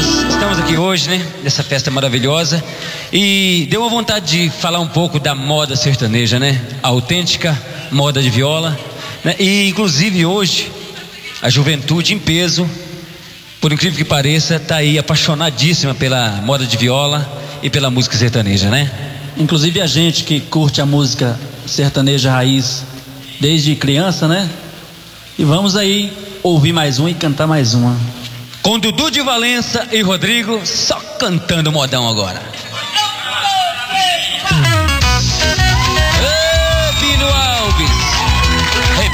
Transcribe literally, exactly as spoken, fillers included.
nós estamos aqui hoje, né, nessa festa maravilhosa, e deu uma vontade de falar um pouco da moda sertaneja, né, a autêntica moda de viola, né, e inclusive hoje a juventude em peso, por incrível que pareça, está aí apaixonadíssima pela moda de viola e pela música sertaneja, né? Inclusive a gente que curte a música sertaneja raiz desde criança, né? E vamos aí ouvir mais uma e cantar mais uma. Com Dudu de Valença e Rodrigo, só cantando modão agora.